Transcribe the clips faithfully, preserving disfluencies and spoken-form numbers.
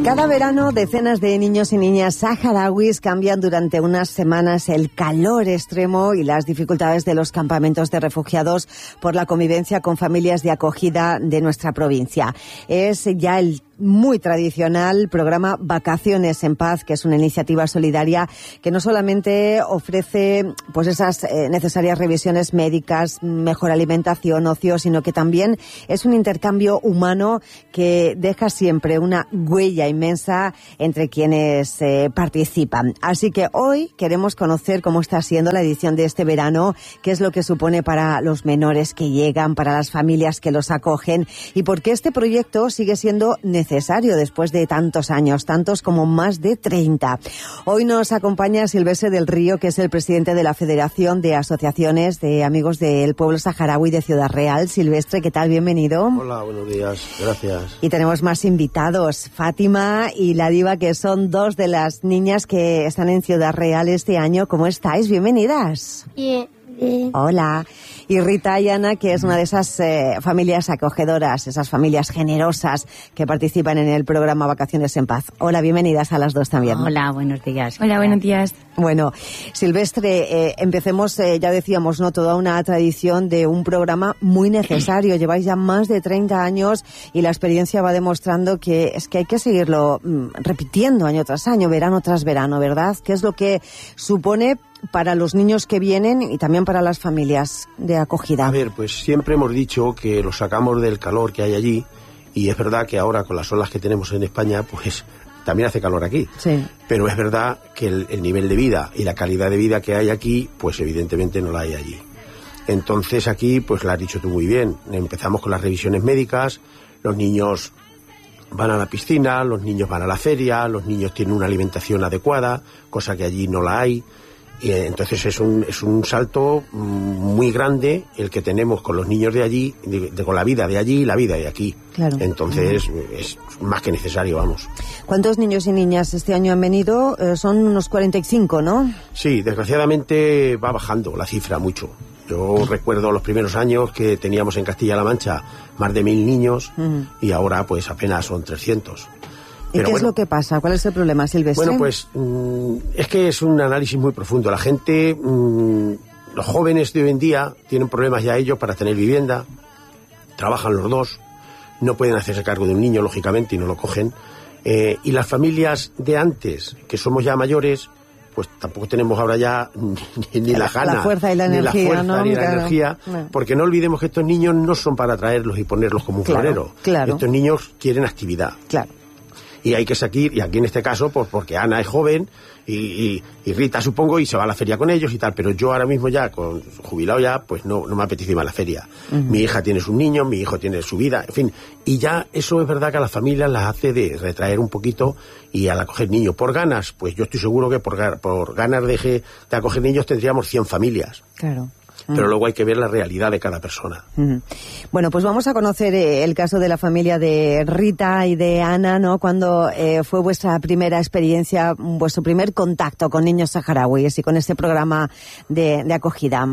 Cada verano, decenas de niños y niñas saharauis cambian durante unas semanas el calor extremo y las dificultades de los campamentos de refugiados por la convivencia con familias de acogida de nuestra provincia. Es ya el muy tradicional programa Vacaciones en Paz, que es una iniciativa solidaria que no solamente ofrece pues esas eh, necesarias revisiones médicas, mejor alimentación, ocio, sino que también es un intercambio humano que deja siempre una huella inmensa entre quienes eh, participan. Así que hoy queremos conocer cómo está siendo la edición de este verano, qué es lo que supone para los menores que llegan, para las familias que los acogen y por qué este proyecto sigue siendo necesario necesario después de tantos años, tantos como más de treinta. Hoy nos acompaña Silvestre del Río, que es el presidente de la Federación de Asociaciones de Amigos del Pueblo Saharaui de Ciudad Real. Silvestre, ¿qué tal? Bienvenido. Hola, buenos días. Gracias. Y tenemos más invitados, Fátima y la Diva, que son dos de las niñas que están en Ciudad Real este año. ¿Cómo estáis? Bienvenidas. Bien. Bien. Hola. Y Rita y Ana, que es una de esas eh, familias acogedoras, esas familias generosas que participan en el programa Vacaciones en Paz. Hola, bienvenidas a las dos también. Hola, buenos días. Hola, buenos días. Bueno, Silvestre, eh, empecemos, eh, ya decíamos, ¿no? Toda una tradición de un programa muy necesario. Lleváis ya más de treinta años y la experiencia va demostrando que es que hay que seguirlo mm, repitiendo año tras año, verano tras verano, ¿verdad? ¿Qué es lo que supone para los niños que vienen y también para las familias de acogida? A ver, pues siempre hemos dicho que los sacamos del calor que hay allí y es verdad que ahora con las olas que tenemos en España, pues también hace calor aquí. Sí. Pero es verdad que el, el nivel de vida y la calidad de vida que hay aquí, pues evidentemente no la hay allí. Entonces aquí, pues la has dicho tú muy bien, empezamos con las revisiones médicas, los niños van a la piscina, los niños van a la feria, los niños tienen una alimentación adecuada, cosa que allí no la hay. Y entonces es un, es un salto muy grande el que tenemos con los niños de allí, de, de, con la vida de allí y la vida de aquí. Claro. Entonces uh-huh. es más que necesario, vamos. ¿Cuántos niños y niñas este año han venido? Eh, son unos cuarenta y cinco, ¿no? Sí, desgraciadamente va bajando la cifra mucho. Yo recuerdo los primeros años que teníamos en Castilla-La Mancha más de mil niños uh-huh. y ahora pues apenas son trescientos. ¿Y Pero qué bueno, es lo que pasa? ¿Cuál es el problema, Silvestre? Bueno, pues mmm, es que es un análisis muy profundo. La gente, mmm, los jóvenes de hoy en día tienen problemas ya ellos para tener vivienda, trabajan los dos, no pueden hacerse cargo de un niño, lógicamente, y no lo cogen. Eh, y las familias de antes, que somos ya mayores, pues tampoco tenemos ahora ya ni, ni la gana, la fuerza y la ni energía, la fuerza ¿no? ni la Claro. energía, no. porque no olvidemos que estos niños no son para traerlos y ponerlos como un claro, florero. Claro. Estos niños quieren actividad. Claro. Y hay que seguir, y aquí en este caso, pues porque Ana es joven y, y, y Rita supongo, y se va a la feria con ellos y tal, pero yo ahora mismo ya, con jubilado ya, pues no, no me apetece ir a la feria. Uh-huh. Mi hija tiene sus niños, mi hijo tiene su vida, en fin, y ya eso es verdad que a las familias las hace de retraer un poquito y al acoger niños. Por ganas, pues yo estoy seguro que por, por ganas de, de acoger niños tendríamos cien familias. Claro. Pero luego hay que ver la realidad de cada persona. Uh-huh. Bueno, pues vamos a conocer eh, el caso de la familia de Rita y de Ana, ¿no? Cuando eh, fue vuestra primera experiencia, vuestro primer contacto con niños saharauis y con este programa de, de acogida.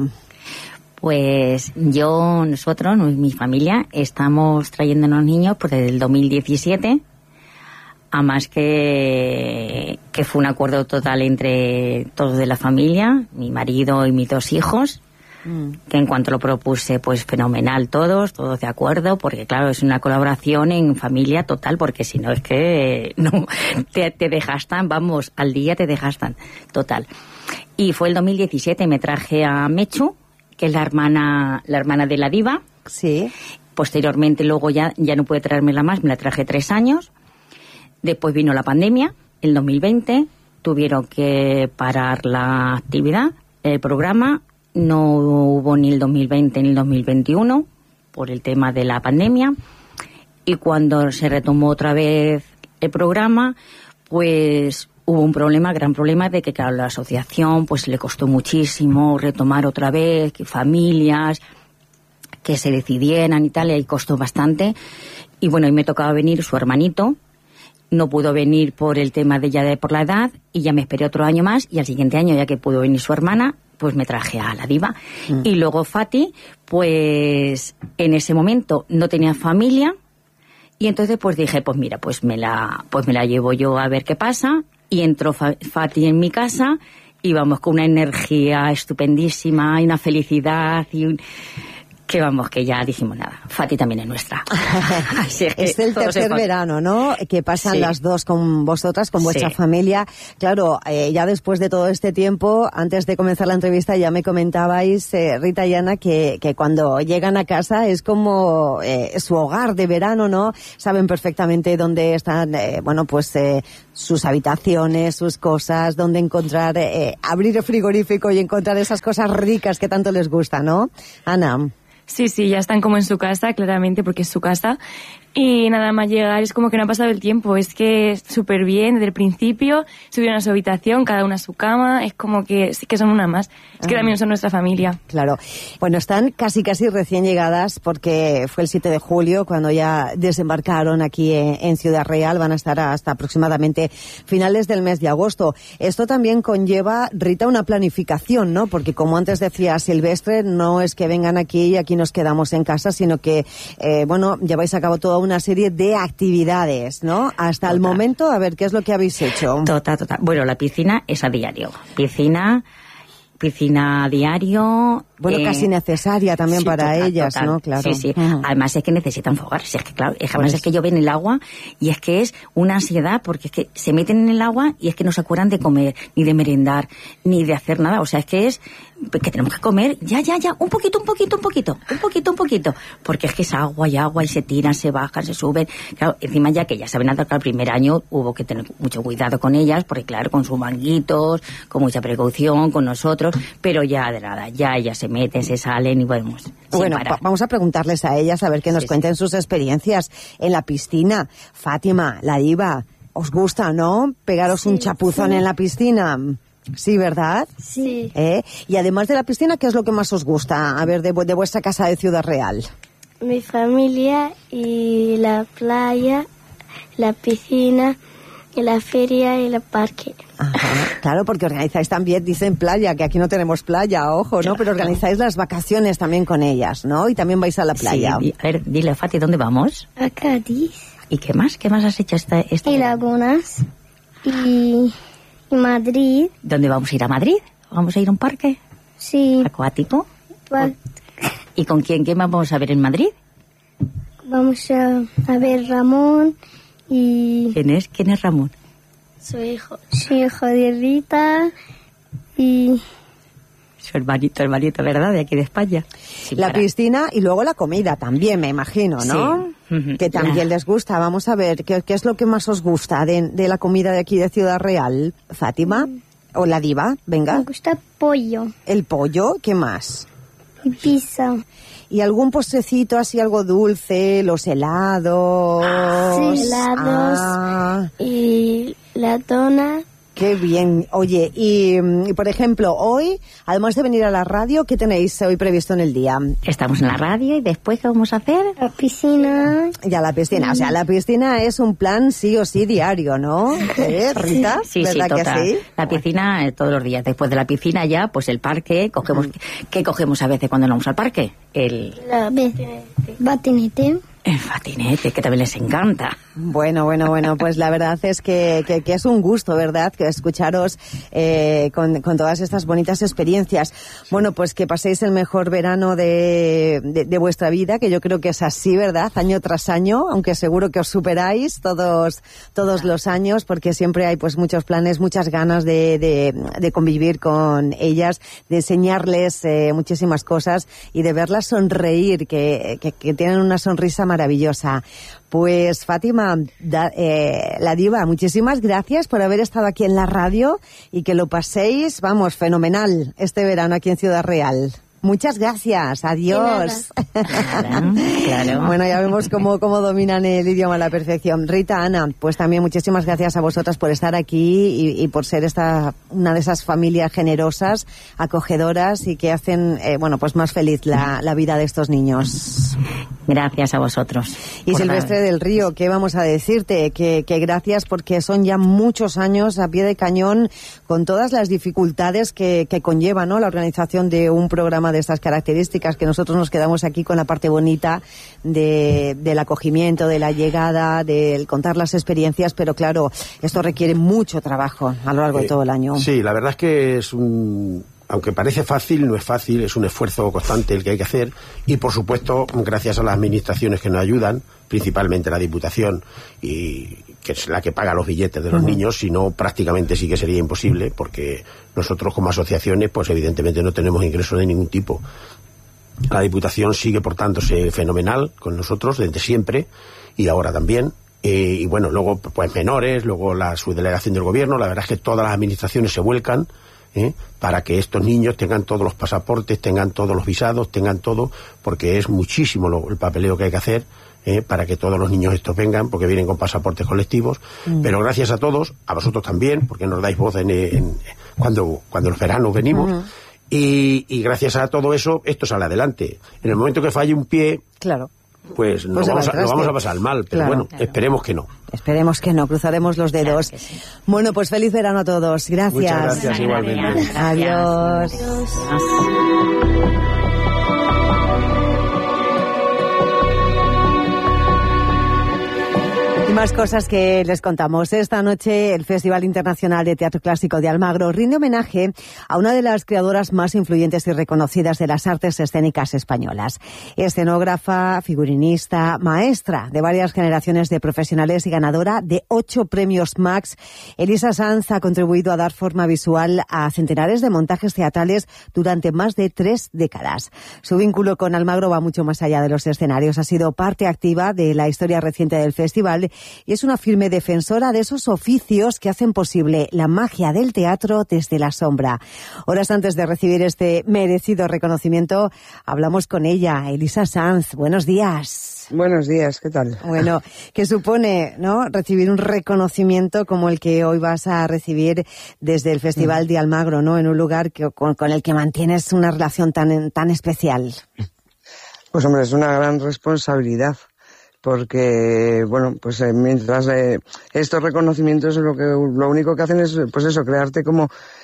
Pues yo, nosotros, mi familia, estamos trayéndonos niños pues desde el dos mil diecisiete, a más que, que fue un acuerdo total entre todos de la familia, mi marido y mis dos hijos. Que en cuanto lo propuse, pues fenomenal todos, todos de acuerdo, porque claro, es una colaboración en familia total, porque si no es que no te, te desgastan, vamos, al día te desgastan, total. Y fue el dos mil diecisiete, me traje a Mechu, que es la hermana, la hermana de la Diva. Sí. Posteriormente luego ya, ya no pude traérmela más, me la traje tres años. Después vino la pandemia, el dos mil veinte, tuvieron que parar la actividad, el programa. No hubo ni el dos mil veinte ni el dos mil veintiuno por el tema de la pandemia, y cuando se retomó otra vez el programa, pues hubo un problema, gran problema, de que claro, la asociación pues le costó muchísimo retomar otra vez, que familias que se decidieran y tal, y ahí costó bastante. Y bueno, y me tocaba venir su hermanito, no pudo venir por el tema de ya de por la edad, y ya me esperé otro año más, y al siguiente año, ya que pudo venir su hermana, pues me traje a la Diva. Mm. Y luego Fati, pues en ese momento no tenía familia, Y entonces pues dije, pues mira, pues me la, pues me la llevo yo a ver qué pasa. Y entró Fati en mi casa y vamos con una energía estupendísima y una felicidad y un... que vamos, que ya dijimos nada, Fati también es nuestra. Así es, que es el tercer verano, ¿no? Que pasan sí. las dos con vosotras, con vuestra sí. familia. Claro, eh, ya después de todo este tiempo, antes de comenzar la entrevista, ya me comentabais, eh, Rita y Ana, que, que cuando llegan a casa es como eh, su hogar de verano, ¿no? Saben perfectamente dónde están, eh, bueno, pues eh, sus habitaciones, sus cosas, dónde encontrar, eh, abrir el frigorífico y encontrar esas cosas ricas que tanto les gusta, ¿no? Ana. Sí, sí, ya están como en su casa, claramente, porque es su casa. Y nada más llegar es como que no ha pasado el tiempo. Es que súper bien, desde el principio, subieron a su habitación, cada una a su cama. Es como que sí que son una más. Es que ah. también son nuestra familia. Claro. Bueno, están casi casi recién llegadas porque fue el siete de julio cuando ya desembarcaron aquí en, en Ciudad Real. Van a estar hasta aproximadamente finales del mes de agosto. Esto también conlleva, Rita, una planificación, ¿no? Porque como antes decía Silvestre, no es que vengan aquí y aquí nos quedamos en casa, sino que, eh, bueno, lleváis a cabo toda una serie de actividades, ¿no? Hasta total. El momento, a ver, ¿qué es lo que habéis hecho? Total, total. Bueno, la piscina es a diario. Piscina, piscina a diario. Bueno, eh, casi necesaria también sí, para total, ellas, total. ¿No? Claro. Sí, sí. Uh-huh. Además es que necesitan fogar. Si es que, claro, además pues... es que yo ven el agua y es que es una ansiedad porque es que se meten en el agua y es que no se acuerdan de comer, ni de merendar, ni de hacer nada. O sea, es que es que tenemos que comer ya, ya, ya, un poquito, un poquito, un poquito, un poquito, un poquito. Porque es que es agua y agua y se tiran, se bajan, se suben. Claro, encima ya que ya saben nadar, el primer año hubo que tener mucho cuidado con ellas, porque claro, con sus manguitos, con mucha precaución, con nosotros, pero ya de nada, ya ellas se meten, se salen y podemos. Bueno, pa- vamos a preguntarles a ellas a ver que nos sí, cuenten sí. sus experiencias en la piscina. Fátima, la diva, ¿os gusta, no? Pegaros sí, un chapuzón sí. en la piscina. Sí, ¿verdad? Sí. ¿Eh? Y además de la piscina, ¿qué es lo que más os gusta? A ver, de, de vuestra casa de Ciudad Real. Mi familia y la playa, la piscina, y la feria y el parque. Ajá, claro, porque organizáis también, dicen playa, que aquí no tenemos playa, ojo, ¿no? Pero organizáis las vacaciones también con ellas, ¿no? Y también vais a la playa. Sí, a ver, dile, Fati, ¿dónde vamos? A Cádiz. ¿Y qué más? ¿Qué más has hecho esta, esta Y Lagunas. Y, y Madrid. ¿Dónde vamos a ir? ¿A Madrid? ¿Vamos a ir a un parque? Sí. ¿Acuático? Pa- ¿Y con quién? ¿Qué más vamos a ver en Madrid? Vamos a, a ver Ramón y... ¿Quién es? ¿Quién es Ramón? Su hijo. Su hijo de Rita y... Su hermanito, hermanito, ¿verdad? De aquí de España. Sin la parar. Piscina y luego la comida también, me imagino, ¿no? Sí. Que también les gusta. Vamos a ver, ¿qué, qué es lo que más os gusta de, de la comida de aquí de Ciudad Real? Fátima, mm. o la diva, venga. Me gusta pollo. ¿El pollo? ¿Qué más? Y pizza. ¿Y algún postrecito así, algo dulce? ¿Los helados? Sí, helados. Ah. Y la dona. Qué bien. Oye, y, y por ejemplo, hoy, además de venir a la radio, ¿qué tenéis hoy previsto en el día? Estamos en la radio y después, ¿qué vamos a hacer? La piscina. Ya, la piscina. Mm. O sea, la piscina es un plan sí o sí diario, ¿no? ¿Eh, Rita? Sí, sí, ¿verdad total. Que sí? La piscina eh, todos los días. Después de la piscina ya, pues el parque. Cogemos, mm. ¿Qué cogemos a veces cuando vamos al parque? El... La patinete. El patinete, que también les encanta. Bueno, bueno, bueno, pues la verdad es que, que, que es un gusto, ¿verdad?, que escucharos eh, con, con todas estas bonitas experiencias. Bueno, pues que paséis el mejor verano de, de, de vuestra vida, que yo creo que es así, ¿verdad?, año tras año, aunque seguro que os superáis todos todos los años, porque siempre hay pues muchos planes, muchas ganas de, de, de convivir con ellas, de enseñarles eh, muchísimas cosas y de verlas sonreír, que, que, que tienen una sonrisa maravillosa. Pues Fátima, da, eh, la diva, muchísimas gracias por haber estado aquí en la radio y que lo paséis, vamos, fenomenal este verano aquí en Ciudad Real. Muchas gracias, adiós. Claro, claro. Bueno, ya vemos cómo, cómo dominan el idioma a la perfección. Rita, Ana, pues también muchísimas gracias a vosotras por estar aquí y, y por ser esta una de esas familias generosas, acogedoras y que hacen, eh, bueno, pues más feliz la, la vida de estos niños. Gracias a vosotros. Y Silvestre la... del Río, ¿qué vamos a decirte? Que, que gracias porque son ya muchos años a pie de cañón con todas las dificultades que, que conlleva, ¿no?, la organización de un programa programa de estas características, que nosotros nos quedamos aquí con la parte bonita de, del acogimiento, de la llegada, del contar las experiencias, pero claro, esto requiere mucho trabajo a lo largo eh, de todo el año. Sí, la verdad es que es un... Aunque parece fácil, no es fácil, es un esfuerzo constante el que hay que hacer y, por supuesto, gracias a las administraciones que nos ayudan, principalmente la Diputación, y que es la que paga los billetes de los uh-huh. niños, si no, prácticamente sí que sería imposible, porque nosotros como asociaciones, pues evidentemente no tenemos ingresos de ningún tipo. La Diputación sigue portándose fenomenal con nosotros desde siempre y ahora también. Eh, y bueno, luego pues menores, luego la subdelegación del gobierno, la verdad es que todas las administraciones se vuelcan ¿Eh? para que estos niños tengan todos los pasaportes, tengan todos los visados, tengan todo, porque es muchísimo lo, el papeleo que hay que hacer ¿eh? para que todos los niños estos vengan, porque vienen con pasaportes colectivos, mm. pero gracias a todos, a vosotros también, porque nos dais voz en, en, cuando, cuando los veranos venimos, mm. y, y gracias a todo eso, esto sale adelante. En el momento que falle un pie, claro. pues, pues nos, vamos a, nos vamos a pasar mal, pero claro, bueno, claro. esperemos que no. Esperemos que no, cruzaremos los dedos. Claro sí. Bueno, pues feliz verano a todos. Gracias. Muchas gracias, igualmente. Gracias. Adiós. Adiós. Y más cosas que les contamos. Esta noche el Festival Internacional de Teatro Clásico de Almagro rinde homenaje a una de las creadoras más influyentes y reconocidas de las artes escénicas españolas. Escenógrafa, figurinista, maestra de varias generaciones de profesionales y ganadora de ocho premios Max, Elisa Sanz ha contribuido a dar forma visual a centenares de montajes teatrales durante más de tres décadas. Su vínculo con Almagro va mucho más allá de los escenarios. Ha sido parte activa de la historia reciente del festival y es una firme defensora de esos oficios que hacen posible la magia del teatro desde la sombra. Horas antes de recibir este merecido reconocimiento, hablamos con ella, Elisa Sanz. Buenos días. Buenos días, ¿qué tal? Bueno, ¿qué supone, no, recibir un reconocimiento como el que hoy vas a recibir desde el Festival de Almagro, ¿no? En un lugar que, con, con el que mantienes una relación tan, tan especial. Pues hombre, es una gran responsabilidad. Porque, bueno, pues eh, mientras eh, estos reconocimientos lo que lo único que hacen es, pues eso, crearte como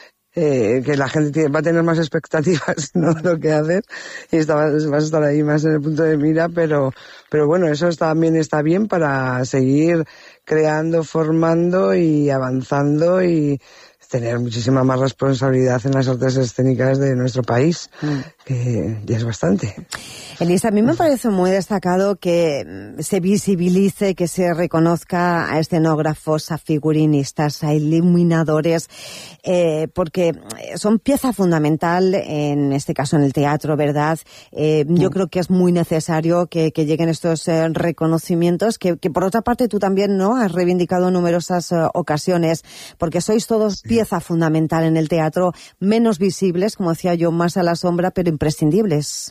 eh, que la gente tiene, va a tener más expectativas, ¿no?, de lo que hacer, y está, vas a estar ahí más en el punto de mira, pero pero bueno, eso también está bien para seguir creando, formando y avanzando y tener muchísima más responsabilidad en las artes escénicas de nuestro país, mm. que ya es bastante. Elisa, a mí me parece muy destacado que se visibilice, que se reconozca a escenógrafos, a figurinistas, a iluminadores, eh, porque son pieza fundamental, en este caso en el teatro, ¿verdad? Eh, mm. Yo creo que es muy necesario que, que lleguen estos eh, reconocimientos, que, que por otra parte tú también, ¿no?, has reivindicado en numerosas uh, ocasiones, porque sois todos sí. pieza fundamental en el teatro, menos visibles, como decía yo, más a la sombra, pero imprescindibles.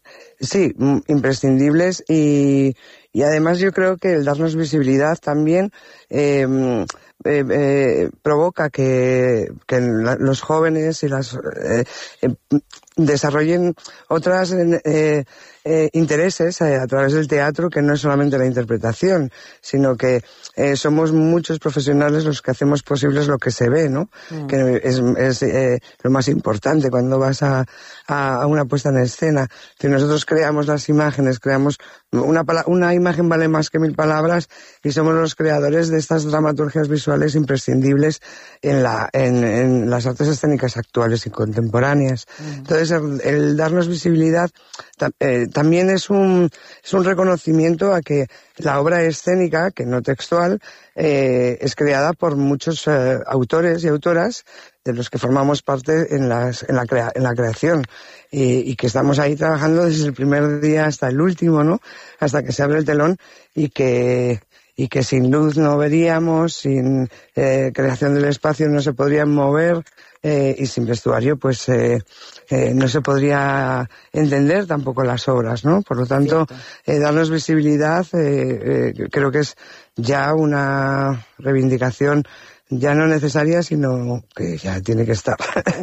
Sí, imprescindibles y, y además yo creo que el darnos visibilidad también eh, eh, eh, provoca que, que la, los jóvenes y las eh, eh, desarrollen otras eh, eh, intereses eh, a través del teatro, que no es solamente la interpretación, sino que eh, somos muchos profesionales los que hacemos posibles lo que se ve, ¿no? Mm. Que es, es eh, lo más importante cuando vas a, a, a una puesta en escena. Si nosotros creamos las imágenes, creamos una, una imagen vale más que mil palabras, y somos los creadores de estas dramaturgias visuales imprescindibles en, la, en, en las artes escénicas actuales y contemporáneas. Mm. Entonces, el, el darnos visibilidad ta, eh, también es un, es un reconocimiento a que la obra escénica, que no textual, eh, es creada por muchos eh, autores y autoras de los que formamos parte en, las, en, la, crea, en la creación, y, y que estamos ahí trabajando desde el primer día hasta el último, ¿no?, hasta que se abre el telón, y que, y que sin luz no veríamos, sin eh, creación del espacio no se podrían mover, eh, y sin vestuario pues eh, eh, no se podría entender tampoco las obras, ¿no? Por lo tanto, eh, darnos visibilidad eh, eh, creo que es ya una reivindicación ya no necesaria, sino que ya tiene que estar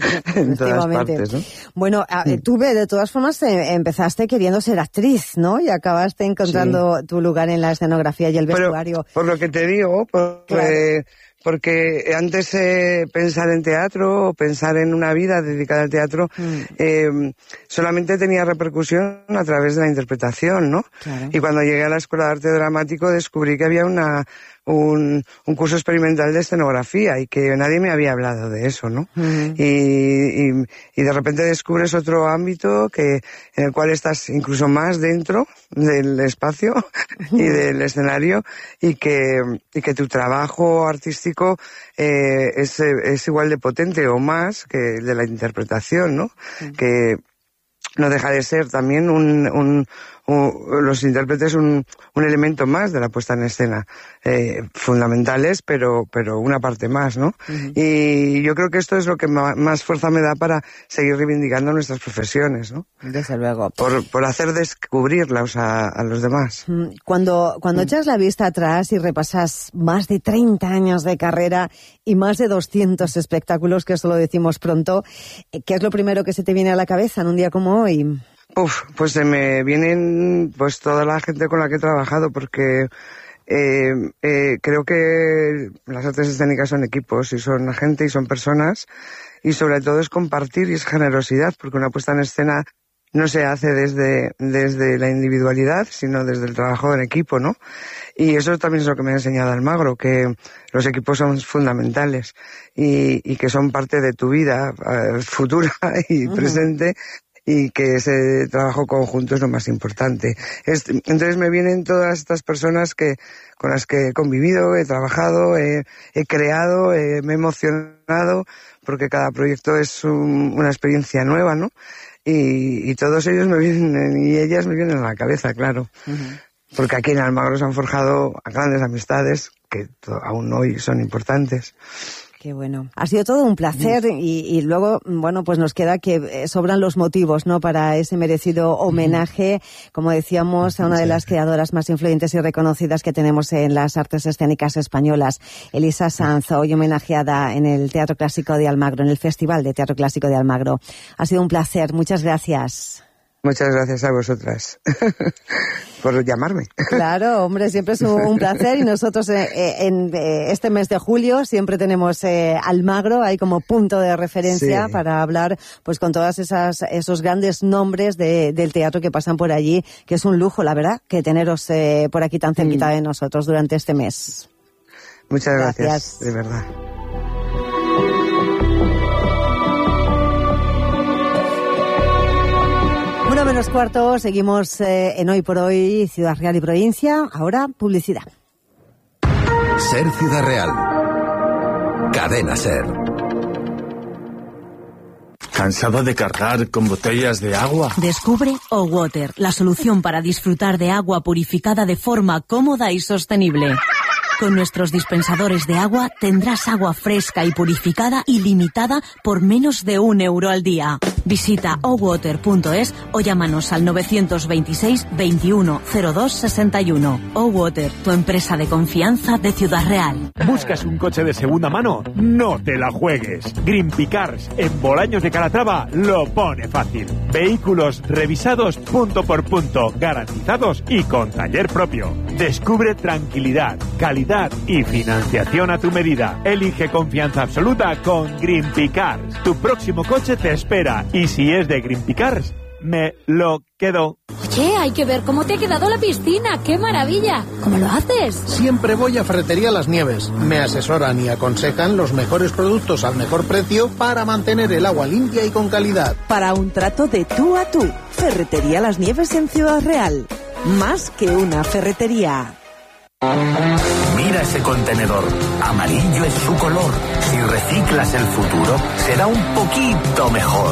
en todas partes, ¿no? Bueno, a, tú de todas formas eh, empezaste queriendo ser actriz, ¿no? Y acabaste encontrando sí. tu lugar en la escenografía y el vestuario. Pero, por lo que te digo, porque, claro. porque antes eh, pensar en teatro o pensar en una vida dedicada al teatro mm. eh, solamente tenía repercusión a través de la interpretación, ¿no? Claro. Y cuando llegué a la Escuela de Arte Dramático descubrí que había una un, un curso experimental de escenografía y que nadie me había hablado de eso, ¿no? Mm. Y, y, y de repente descubres otro ámbito que en el cual estás incluso más dentro del espacio mm. y del escenario y que, y que tu trabajo artístico eh, es, es igual de potente o más que el de la interpretación, ¿no? Mm. Que no deja de ser también un, un, un los intérpretes un, un elemento más de la puesta en escena, eh, fundamentales, pero pero una parte más, ¿no? Uh-huh. Y yo creo que esto es lo que ma, más fuerza me da para seguir reivindicando nuestras profesiones, ¿no? Desde luego. Por, por hacer descubrirlas a, a los demás. Cuando, cuando mm. echas la vista atrás y repasas más de treinta años de carrera y más de doscientos espectáculos, que esto lo decimos pronto, ¿qué es lo primero que se te viene a la cabeza en un día como hoy? Uf, pues se me vienen pues toda la gente con la que he trabajado, porque eh, eh, creo que las artes escénicas son equipos y son gente y son personas, y sobre todo es compartir y es generosidad, porque una puesta en escena no se hace desde, desde la individualidad, sino desde el trabajo en equipo, ¿no? Y eso también es lo que me ha enseñado Almagro, que los equipos son fundamentales y, y que son parte de tu vida uh, futura y uh-huh. presente, y que ese trabajo conjunto es lo más importante. Es, entonces me vienen todas estas personas que con las que he convivido, he trabajado, he, he creado, eh, me he emocionado, porque cada proyecto es un, una experiencia nueva, ¿no? Y, y todos ellos me vienen, y ellas me vienen a la cabeza, claro. Uh-huh. Porque aquí en Almagro se han forjado grandes amistades que to- aún hoy son importantes. Qué bueno. Ha sido todo un placer y, y luego, bueno, pues nos queda que sobran los motivos, ¿no?, para ese merecido homenaje, como decíamos, a una de las creadoras más influyentes y reconocidas que tenemos en las artes escénicas españolas, Elisa Sanz, hoy homenajeada en el Teatro Clásico de Almagro, en el Festival de Teatro Clásico de Almagro. Ha sido un placer. Muchas gracias. Muchas gracias a vosotras por llamarme. Claro, hombre, siempre es un placer, y nosotros eh, en eh, este mes de julio siempre tenemos eh, Almagro ahí como punto de referencia, sí, para hablar pues con todas esas esos grandes nombres de, del teatro que pasan por allí, que es un lujo, la verdad, que teneros eh, por aquí tan cerquita de nosotros durante este mes. Muchas gracias, gracias. De verdad. Uno menos cuarto, seguimos eh, en Hoy por Hoy, Ciudad Real y Provincia. Ahora, publicidad. Ser Ciudad Real. Cadena Ser. ¿Cansado de cargar con botellas de agua? Descubre O-Water, la solución para disfrutar de agua purificada de forma cómoda y sostenible. Con nuestros dispensadores de agua tendrás agua fresca y purificada ilimitada por menos de un euro al día. Visita o water punto es o llámanos al novecientos veintiséis veintiuno cero dos sesenta y uno. O-Water, tu empresa de confianza de Ciudad Real. ¿Buscas un coche de segunda mano? No te la juegues. Greenpi Cars en Bolaños de Calatrava lo pone fácil. Vehículos revisados punto por punto, garantizados y con taller propio. Descubre tranquilidad, calidad y financiación a tu medida. Elige confianza absoluta con Greenpi Cars. Tu próximo coche te espera, y si es de Greenpi Cars, me lo quedo. Oye, hay que ver cómo te ha quedado la piscina. ¡Qué maravilla! ¿Cómo lo haces? Siempre voy a Ferretería Las Nieves. Me asesoran y aconsejan los mejores productos al mejor precio para mantener el agua limpia y con calidad. Para un trato de tú a tú, Ferretería Las Nieves en Ciudad Real. Más que una ferretería. Mira ese contenedor. Amarillo es su color. Si reciclas el futuro, será un poquito mejor.